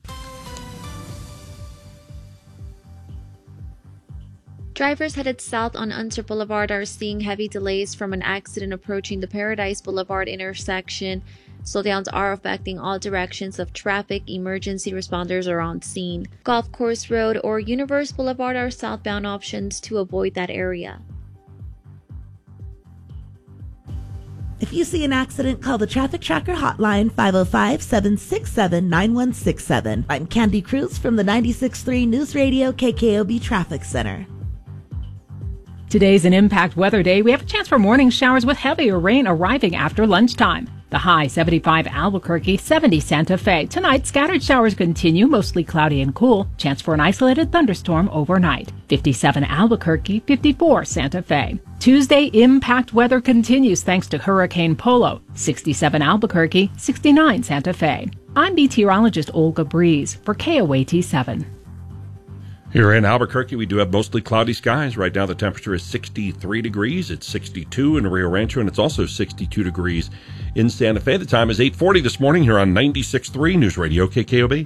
Drivers headed south on Unser Boulevard are seeing heavy delays from an accident approaching the Paradise Boulevard intersection. Slowdowns are affecting all directions of traffic. Emergency responders are on scene. Golf Course Road or Universe Boulevard are southbound options to avoid that area. If you see an accident, call the Traffic Tracker hotline, five oh five, seven six seven, nine one six seven. I'm Candy Cruz from the ninety-six point three News Radio K K O B Traffic Center. Today's an impact weather day. We have a chance for morning showers with heavier rain arriving after lunchtime. The high seventy-five Albuquerque, seventy Santa Fe. Tonight, scattered showers continue, mostly cloudy and cool. Chance for an isolated thunderstorm overnight. fifty-seven Albuquerque, fifty-four Santa Fe. Tuesday, impact weather continues thanks to Hurricane Polo. sixty-seven Albuquerque, sixty-nine Santa Fe. I'm meteorologist Olga Breeze for K O A T seven. Here in Albuquerque, we do have mostly cloudy skies. Right now, the temperature is sixty-three degrees. It's sixty-two in Rio Rancho, and it's also sixty-two degrees in Santa Fe. The time is eight forty this morning here on ninety-six point three News Radio K K O B.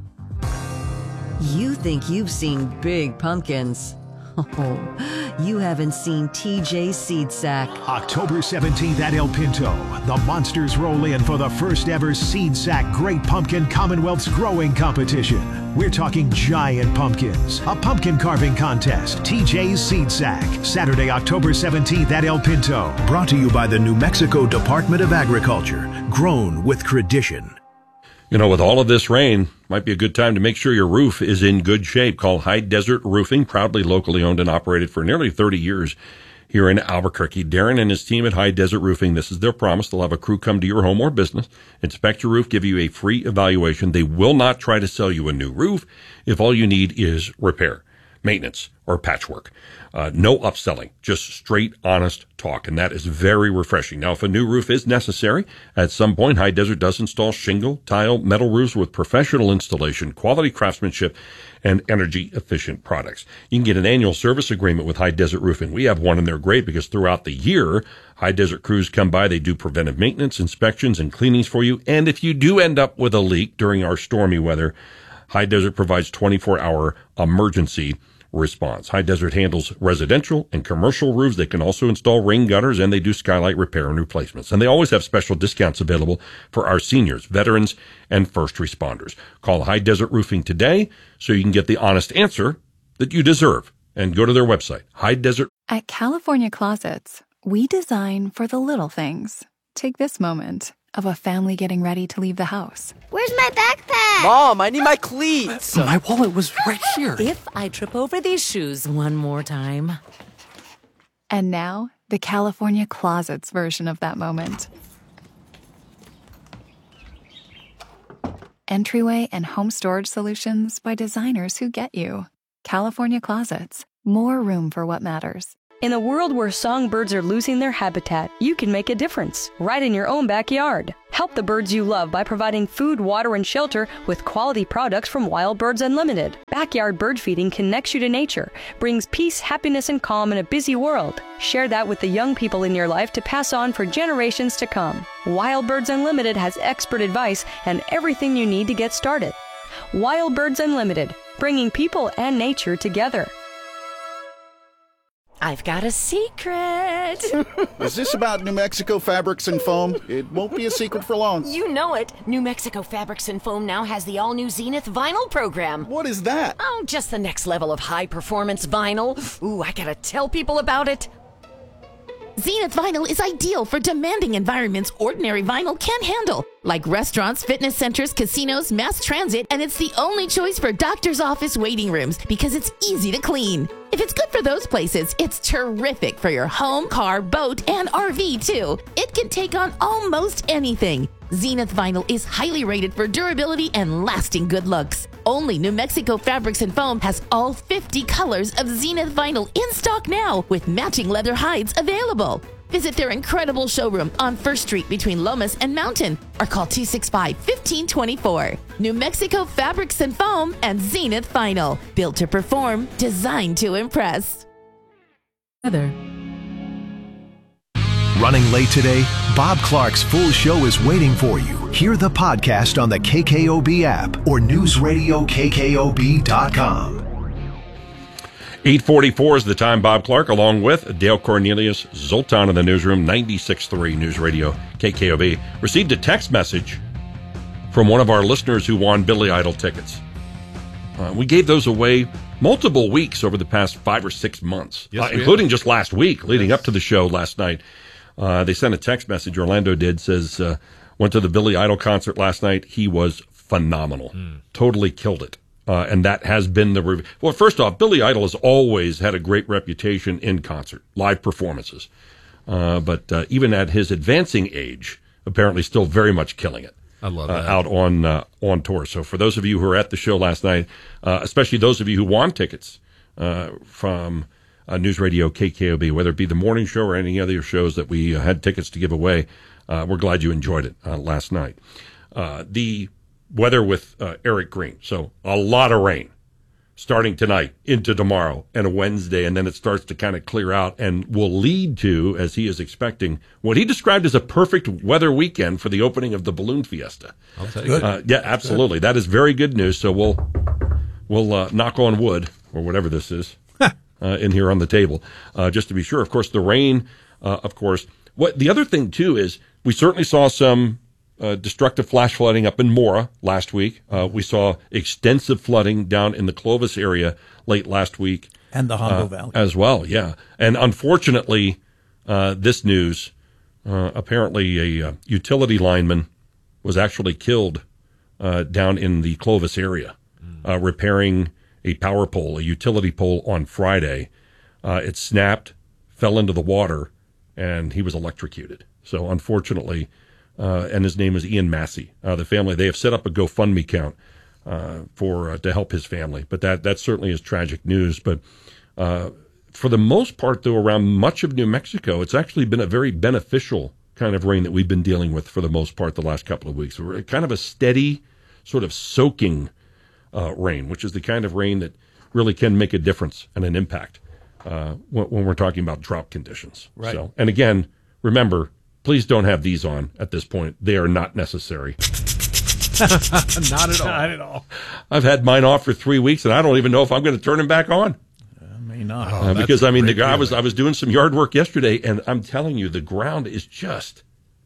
You think you've seen big pumpkins. Oh, you haven't seen T J Seed Sack. October seventeenth at El Pinto, the Monsters roll in for the first ever Seed Sack Great Pumpkin Commonwealth's Growing Competition. We're talking giant pumpkins, a pumpkin carving contest, T J's Seed Sack, Saturday, October seventeenth at El Pinto. Brought to you by the New Mexico Department of Agriculture, grown with tradition. You know, with all of this rain, might be a good time to make sure your roof is in good shape. Call High Desert Roofing, proudly locally owned and operated for nearly thirty years here in Albuquerque. Darren and his team at High Desert Roofing, this is their promise. They'll have a crew come to your home or business, inspect your roof, give you a free evaluation. They will not try to sell you a new roof if all you need is repair. maintenance, or patchwork. Uh, no upselling, just straight, honest talk, and that is very refreshing. Now, if a new roof is necessary, at some point, High Desert does install shingle, tile, metal roofs with professional installation, quality craftsmanship, and energy-efficient products. You can get an annual service agreement with High Desert Roofing. We have one, and they're great because throughout the year, High Desert crews come by. They do preventive maintenance, inspections, and cleanings for you. And if you do end up with a leak during our stormy weather, High Desert provides twenty-four hour emergency response. High Desert handles residential and commercial roofs. They can also install rain gutters, and they do skylight repair and replacements. And they always have special discounts available for our seniors, veterans, and first responders. Call High Desert Roofing today so you can get the honest answer that you deserve. And go to their website, High Desert. At California Closets, we design for the little things. Take this moment of a family getting ready to leave the house. Where's my backpack? Mom, I need my cleats. My wallet was right here. If I trip over these shoes one more time. And now, the California Closets version of that moment. Entryway and home storage solutions by designers who get you. California Closets. More room for what matters. In a world where songbirds are losing their habitat, you can make a difference right in your own backyard. Help the birds you love by providing food, water, and shelter with quality products from Wild Birds Unlimited. Backyard bird feeding connects you to nature, brings peace, happiness, and calm in a busy world. Share that with the young people in your life to pass on for generations to come. Wild Birds Unlimited has expert advice and everything you need to get started. Wild Birds Unlimited, bringing people and nature together. I've got a secret. Is this about New Mexico Fabrics and Foam? It won't be a secret for long. You know it. New Mexico Fabrics and Foam now has the all-new Zenith vinyl program. What is that? Oh, just the next level of high-performance vinyl. Ooh, I gotta tell people about it. Zenith Vinyl is ideal for demanding environments ordinary vinyl can't handle, like restaurants, fitness centers, casinos, mass transit, and it's the only choice for doctor's office waiting rooms because it's easy to clean. If it's good for those places, it's terrific for your home, car, boat, and R V too. It can take on almost anything. Zenith Vinyl is highly rated for durability and lasting good looks. Only New Mexico Fabrics and Foam has all fifty colors of Zenith Vinyl in stock now with matching leather hides available. Visit their incredible showroom on First Street between Lomas and Mountain or call two six five, one five two four. New Mexico Fabrics and Foam and Zenith Vinyl. Built to perform, designed to impress. Heather. Running late today? Bob Clark's full show is waiting for you. Hear the podcast on the K K O B app or news radio K K O B dot com. eight forty-four is the time. Bob Clark, along with Dale Cornelius, Zoltan in the newsroom, ninety-six point three News Radio K K O B, received a text message from one of our listeners who won Billy Idol tickets. Uh, we gave those away multiple weeks over the past five or six months, Yes, uh, including just last week, leading yes. up to the show last night. Uh, they sent a text message, Orlando did, says, uh, went to the Billy Idol concert last night. He was phenomenal. Mm. Totally killed it. Uh, and that has been the review. Well, first off, Billy Idol has always had a great reputation in concert, live performances. Uh, but uh, even at his advancing age, apparently still very much killing it. I love uh, that. Out on uh, on tour. So for those of you who were at the show last night, uh, especially those of you who won tickets uh, from uh, News Radio K K O B, whether it be the morning show or any other shows that we uh, had tickets to give away, uh, we're glad you enjoyed it uh, last night. Uh, the weather with uh, Eric Green. So a lot of rain starting tonight into tomorrow and a Wednesday, and then it starts to kind of clear out and will lead to, as he is expecting, what he described as a perfect weather weekend for the opening of the Balloon Fiesta. I'll take it. Uh, yeah, absolutely. That is very good news. So we'll we'll uh, knock on wood, or whatever this is, uh, in here on the table, uh, just to be sure. Of course, the rain, uh, of course. What the other thing, too, is we certainly saw some Uh, destructive flash flooding up in Mora last week. Uh, we saw extensive flooding down in the Clovis area late last week. And the Hondo uh, Valley. As well, yeah. And unfortunately, uh, this news, uh, apparently a uh, utility lineman was actually killed uh, down in the Clovis area, uh, repairing a power pole, a utility pole on Friday. Uh, it snapped, fell into the water, and he was electrocuted. So unfortunately, Uh, and his name is Ian Massey. Uh, the family, they have set up a GoFundMe account uh, for uh, to help his family. But that that certainly is tragic news. But uh, for the most part, though, around much of New Mexico, it's actually been a very beneficial kind of rain that we've been dealing with for the most part the last couple of weeks. We're kind of a steady, sort of soaking uh, rain, which is the kind of rain that really can make a difference and an impact uh, when, when we're talking about drought conditions. Right. So, and again, remember, please don't have these on at this point. They are not necessary. Not at all. Not at all. I've had mine off for three weeks, and I don't even know if I'm going to turn them back on. May not. Uh, because I mean, the guy I was I was doing some yard work yesterday, and I'm telling you, the ground is just,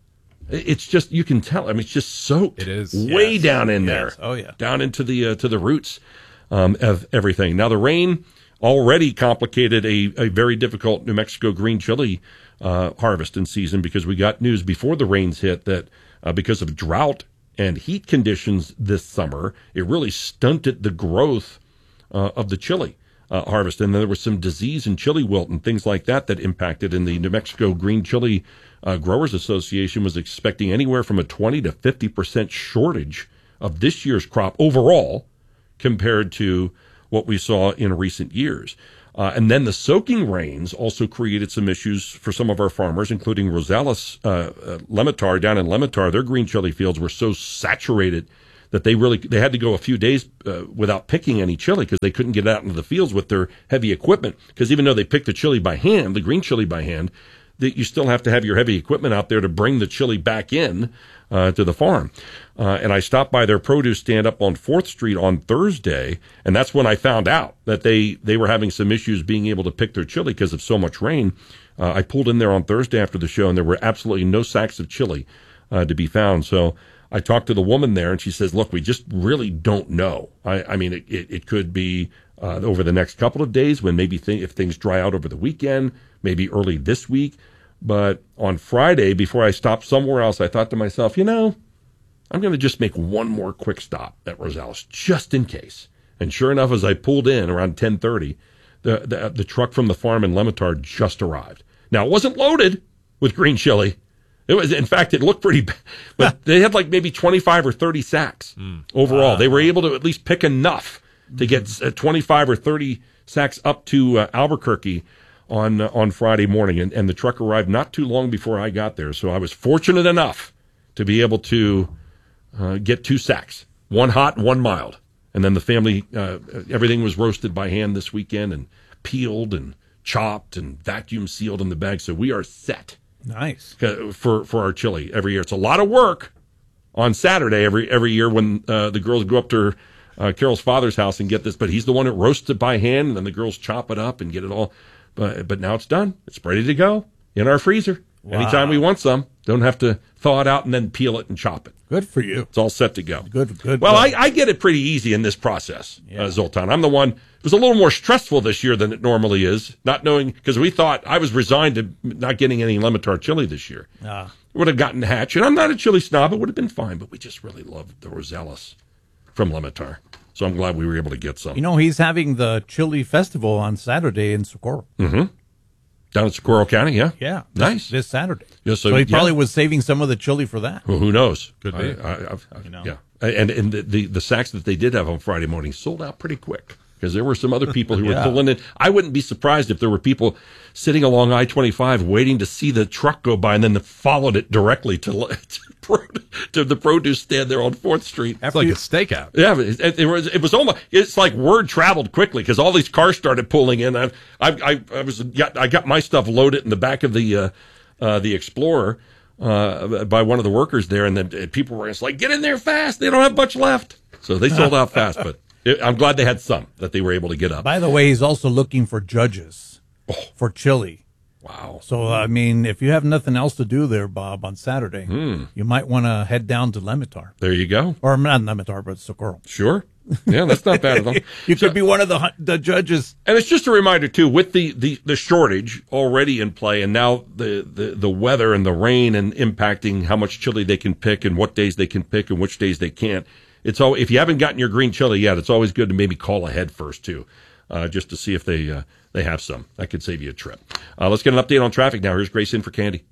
it's just you can tell. I mean, it's just soaked. It is way yes. down in yes. there. Oh yeah, down into the uh, to the roots um, of everything. Now the rain already complicated a, a very difficult New Mexico green chili uh, harvest in season, because we got news before the rains hit that uh, because of drought and heat conditions this summer, it really stunted the growth uh, of the chili Uh, harvest, and there was some disease and chili wilt and things like that that impacted. And the New Mexico Green Chili uh, Growers Association was expecting anywhere from a twenty to fifty percent shortage of this year's crop overall compared to what we saw in recent years. Uh, and then the soaking rains also created some issues for some of our farmers, including Rosales, uh, uh, Lemitar down in Lemitar. Their green chili fields were so saturated that they really they had to go a few days uh, without picking any chili because they couldn't get out into the fields with their heavy equipment. Because even though they picked the chili by hand, the green chili by hand, that you still have to have your heavy equipment out there to bring the chili back in uh, to the farm. Uh, and I stopped by their produce stand up on fourth Street on Thursday, and that's when I found out that they, they were having some issues being able to pick their chili because of so much rain. Uh, I pulled in there on Thursday after the show, and there were absolutely no sacks of chili uh, to be found. So I talked to the woman there, and she says, look, we just really don't know. I, I mean, it, it, it could be uh, over the next couple of days when maybe th- if things dry out over the weekend, maybe early this week. But on Friday, before I stopped somewhere else, I thought to myself, you know, I'm going to just make one more quick stop at Rosales just in case. And sure enough, as I pulled in around ten thirty, the, the, the truck from the farm in Lemitar just arrived. Now, it wasn't loaded with green chili. It was, in fact, it looked pretty bad, but they had like maybe twenty-five or thirty sacks mm. overall. Uh, they were able to at least pick enough to get uh, twenty-five or thirty sacks up to uh, Albuquerque on uh, on Friday morning, and, and the truck arrived not too long before I got there. So I was fortunate enough to be able to uh, get two sacks, one hot and one mild. And then the family, uh, everything was roasted by hand this weekend and peeled and chopped and vacuum sealed in the bag. So we are set. Nice. For for our chili every year. It's a lot of work on Saturday every every year when uh, the girls go up to uh, Carol's father's house and get this. But he's the one that roasts it by hand, and then the girls chop it up and get it all. But but now it's done. It's ready to go in our freezer. Wow. Anytime we want some, don't have to thaw it out and then peel it and chop it. Good for you. It's all set to go. Good, good. Well, I, I get it pretty easy in this process, yeah. uh, Zoltan. I'm the one. It was a little more stressful this year than it normally is, not knowing, because we thought I was resigned to not getting any Lemitar chili this year. Ah. Would have gotten Hatch, and I'm not a chili snob. It would have been fine, but we just really loved the Rosales from Lemitar. So I'm glad we were able to get some. You know, he's having the chili festival on Saturday in Socorro. Mm-hmm. Down in Socorro County, yeah? Yeah. Nice. This, this Saturday. Yeah, so, so he yeah. probably was saving some of the chili for that. Well, who knows? Could be. I, I, I've, I've, you know. Yeah. And, and the, the, the sacks that they did have on Friday morning sold out pretty quick because there were some other people who were yeah. pulling in. I wouldn't be surprised if there were people sitting along I twenty-five waiting to see the truck go by and then followed it directly to, to, to the produce stand there on fourth Street. That's like a stakeout. Yeah, it, it was. It was almost. It's like word traveled quickly because all these cars started pulling in. I, I, I, I was. Got, I got my stuff loaded in the back of the, uh, uh, the Explorer uh, by one of the workers there, and then people were just like, "Get in there fast! They don't have much left." So they sold out fast, but it, I'm glad they had some that they were able to get up. By the way, he's also looking for judges oh. for chili. Wow. So, I mean, if you have nothing else to do there, Bob, on Saturday, hmm. you might want to head down to Lemitar. There you go. Or not Lemitar, but Socorro. Sure. Yeah, that's not bad at all. You so, could be one of the the judges. And it's just a reminder, too, with the, the, the shortage already in play and now the, the, the weather and the rain and impacting how much chili they can pick and what days they can pick and which days they can't. It's all, if you haven't gotten your green chili yet, it's always good to maybe call ahead first, too, uh, just to see if they uh, they have some. That could save you a trip. Uh, let's get an update on traffic now. Here's Grace in for Candy.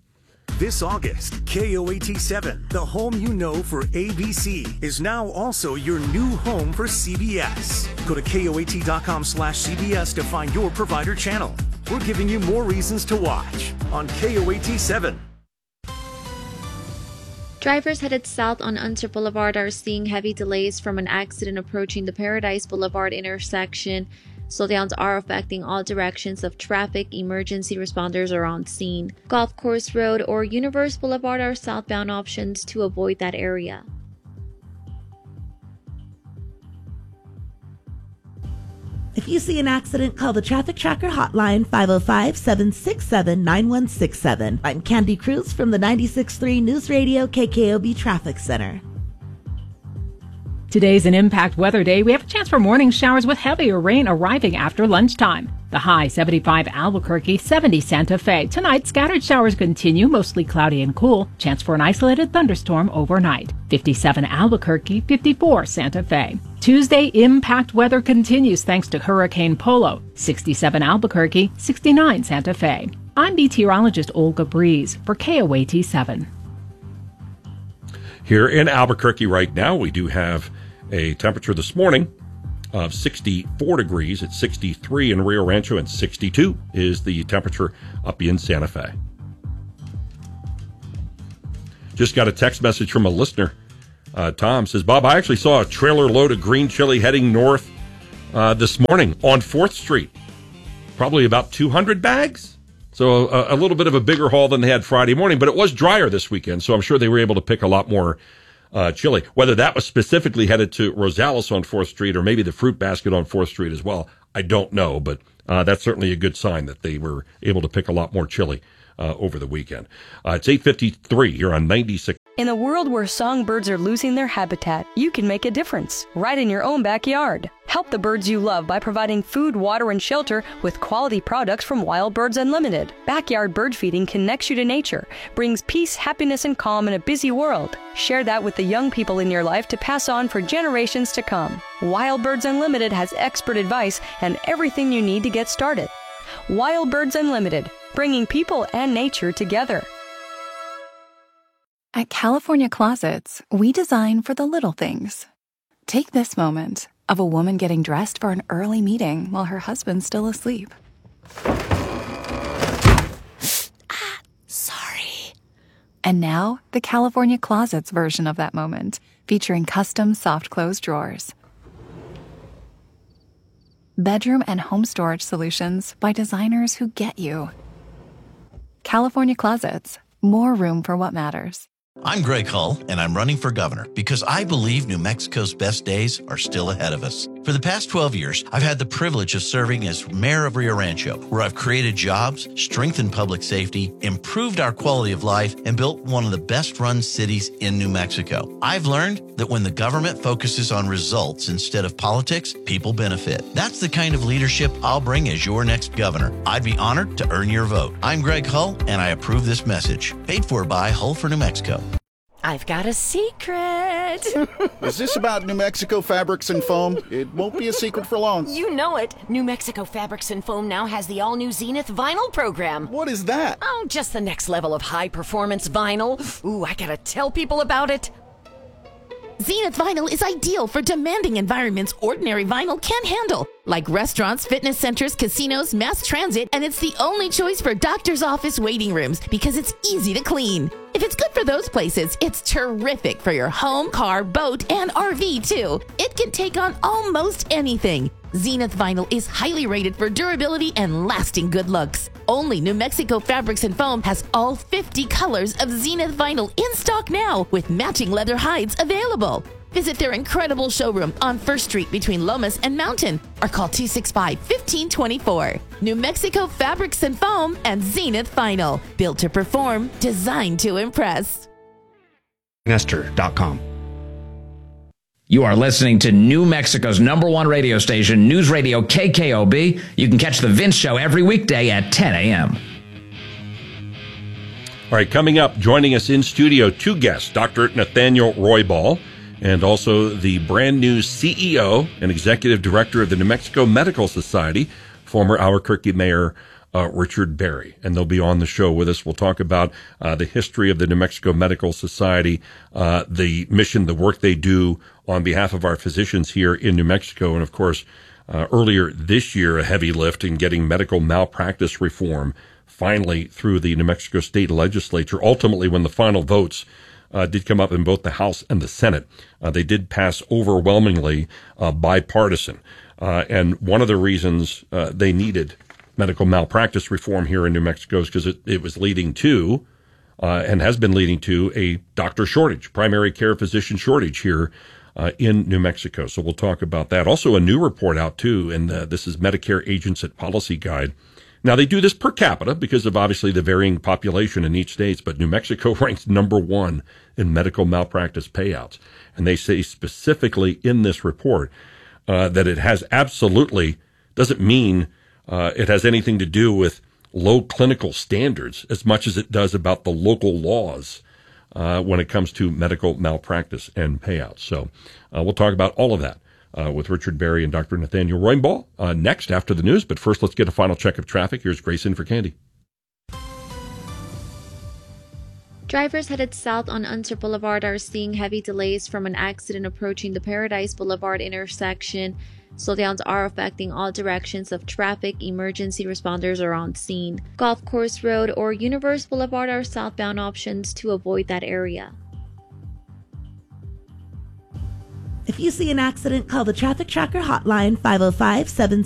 This August, K O A T seven, the home you know for A B C, is now also your new home for C B S. Go to K O A T dot com slash C B S to find your provider channel. We're giving you more reasons to watch on K O A T seven. Drivers headed south on Unser Boulevard are seeing heavy delays from an accident approaching the Paradise Boulevard intersection. Slowdowns are affecting all directions of traffic. Emergency responders are on scene. Golf Course Road or Universe Boulevard are southbound options to avoid that area. If you see an accident, call the Traffic Tracker hotline five oh five, seven six seven, nine one six seven. I'm Candy Cruz from the ninety-six point three News Radio K K O B Traffic Center. Today's an impact weather day. We have a chance for morning showers with heavier rain arriving after lunchtime. The high seventy-five Albuquerque, seventy Santa Fe. Tonight, scattered showers continue, mostly cloudy and cool. Chance for an isolated thunderstorm overnight. fifty-seven Albuquerque, fifty-four Santa Fe. Tuesday, impact weather continues thanks to Hurricane Polo. sixty-seven Albuquerque, sixty-nine Santa Fe. I'm meteorologist Olga Breeze for K O A T seven. Here in Albuquerque right now, we do have a temperature this morning of sixty-four degrees. It's sixty-three in Rio Rancho, and sixty-two is the temperature up in Santa Fe. Just got a text message from a listener. Uh, Tom says, Bob, I actually saw a trailer load of green chili heading north uh, this morning on fourth Street. Probably about two hundred bags. So a, a little bit of a bigger haul than they had Friday morning, but it was drier this weekend, so I'm sure they were able to pick a lot more uh, chili. Whether that was specifically headed to Rosales on fourth Street or maybe the Fruit Basket on fourth Street as well, I don't know, but uh, that's certainly a good sign that they were able to pick a lot more chili uh, over the weekend. Uh, it's eight fifty-three. You're on ninety-six. In a world where songbirds are losing their habitat, you can make a difference right in your own backyard. Help the birds you love by providing food, water, and shelter with quality products from Wild Birds Unlimited. Backyard bird feeding connects you to nature, brings peace, happiness, and calm in a busy world. Share that with the young people in your life to pass on for generations to come. Wild Birds Unlimited has expert advice and everything you need to get started. Wild Birds Unlimited, bringing people and nature together. At California Closets, we design for the little things. Take this moment of a woman getting dressed for an early meeting while her husband's still asleep. Ah, sorry. And now, the California Closets version of that moment, featuring custom soft close drawers. Bedroom and home storage solutions by designers who get you. California Closets, more room for what matters. I'm Greg Hull, and I'm running for governor because I believe New Mexico's best days are still ahead of us. For the past twelve years, I've had the privilege of serving as mayor of Rio Rancho, where I've created jobs, strengthened public safety, improved our quality of life, and built one of the best-run cities in New Mexico. I've learned that when the government focuses on results instead of politics, people benefit. That's the kind of leadership I'll bring as your next governor. I'd be honored to earn your vote. I'm Greg Hull, and I approve this message. Paid for by Hull for New Mexico. I've got a secret. Is this about New Mexico Fabrics and Foam? It won't be a secret for long. You know it. New Mexico Fabrics and Foam now has the all-new Zenith vinyl program. What is that? Oh, just the next level of high-performance vinyl. Ooh, I gotta tell people about it. Zenith Vinyl is ideal for demanding environments ordinary vinyl can't handle, like restaurants, fitness centers, casinos, mass transit, and it's the only choice for doctor's office waiting rooms because it's easy to clean. If it's good for those places, it's terrific for your home, car, boat, and R V too. It can take on almost anything. Zenith Vinyl is highly rated for durability and lasting good looks. Only New Mexico Fabrics and Foam has all fifty colors of Zenith Vinyl in stock now with matching leather hides available. Visit their incredible showroom on First Street between Lomas and Mountain or call two six five, one five two four. New Mexico Fabrics and Foam and Zenith Vinyl. Built to perform, designed to impress. Nester dot com. You are listening to New Mexico's number one radio station, News Radio K K O B. You can catch The Vince Show every weekday at ten a.m. All right, coming up, joining us in studio, two guests, Doctor Nathaniel Roybal, and also the brand new C E O and Executive Director of the New Mexico Medical Society, former Albuquerque Mayor uh, Richard Berry, and they'll be on the show with us. We'll talk about uh, the history of the New Mexico Medical Society, uh, the mission, the work they do on behalf of our physicians here in New Mexico, and of course, uh, earlier this year, a heavy lift in getting medical malpractice reform finally through the New Mexico State Legislature. Ultimately, when the final votes uh, did come up in both the House and the Senate, uh, they did pass overwhelmingly uh, bipartisan. Uh, and one of the reasons uh, they needed medical malpractice reform here in New Mexico is because it, it was leading to, uh, and has been leading to, a doctor shortage, primary care physician shortage here uh, in New Mexico. So we'll talk about that. Also, a new report out, too, and uh, this is Medicare Agents at Policy Guide. Now, they do this per capita because of obviously the varying population in each state, but New Mexico ranks number one in medical malpractice payouts. And they say specifically in this report uh, that it has absolutely, doesn't mean uh, it has anything to do with low clinical standards as much as it does about the local laws uh, when it comes to medical malpractice and payouts. So uh, we'll talk about all of that Uh, with Richard Berry and Doctor Nathaniel Roymball uh, next after the news. But first, let's get a final check of traffic. Here's Grace in for Candy. Drivers headed south on Unser Boulevard are seeing heavy delays from an accident approaching the Paradise Boulevard intersection. Slowdowns are affecting all directions of traffic. Emergency responders are on scene. Golf Course Road or Universe Boulevard are southbound options to avoid that area. If you see an accident, call the Traffic Tracker hotline five oh five, seven